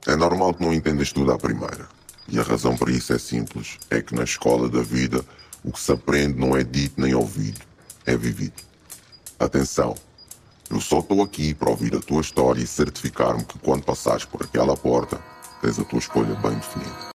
É normal que não entendas tudo à primeira. E a razão para isso é simples. É que na escola da vida, o que se aprende não é dito nem ouvido. É vivido. Atenção. Eu só estou aqui para ouvir a tua história e certificar-me que quando passares por aquela porta, tens a tua escolha bem definida.